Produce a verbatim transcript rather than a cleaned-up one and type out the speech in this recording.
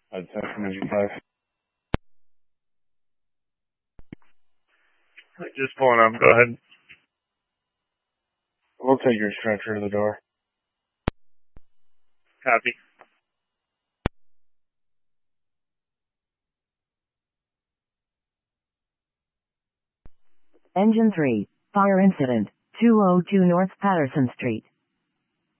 I'd say from engine five. Just pulling up. Go ahead. We'll take your stretcher to the door. Copy. Engine three, fire incident, two oh two North Patterson Street.